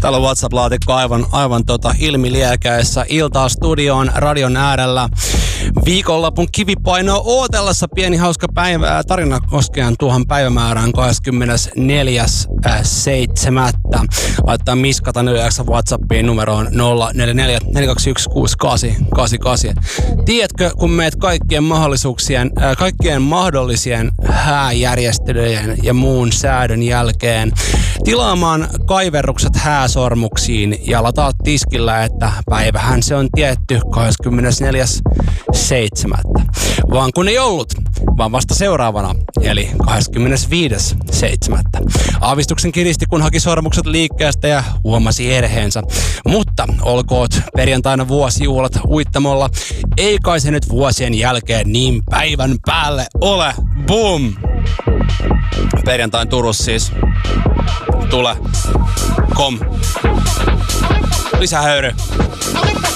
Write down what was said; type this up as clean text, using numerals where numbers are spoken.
Täällä on WhatsApp-laatikko aivan ilmiliäkäessä iltaa studioon radion äärellä. Viikonlopun kivipainoa ootellessa pieni hauska tarina koskien tuohon päivämäärään 24.7. Laittaa miskata 49 WhatsAppiin numeroon 044 421 6888. Tiedätkö, kun meet kaikkien mahdollisien hääjärjestelyjen ja muun säädön jälkeen tilaamaan kaiverrukset hääsormuksiin ja lataat tiskillä, että päivähän se on tietty 24.7. Vaan kun ei ollut, vaan vasta seuraavana, eli 25.7. Aavistuksen kiristi, kun haki sormukset liikkeestä ja huomasi erheensä. Mutta olkoot perjantaina vuosijuhlat uittamolla, ei kai se nyt vuosien jälkeen niin päivän päälle ole. Boom! Perjantain Turussa siis. Tule. Kom. Lisää höyry.